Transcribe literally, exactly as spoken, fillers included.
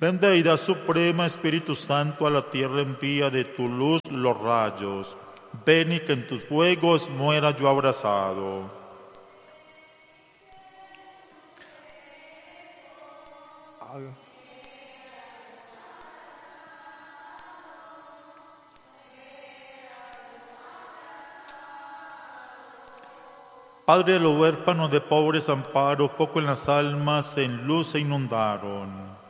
Ven, Deidad Suprema, Espíritu Santo, a la tierra envía de tu luz los rayos. Ven y que en tus fuegos muera yo abrazado. Padre de los huérfanos de pobres amparo, poco en las almas en luz se inundaron.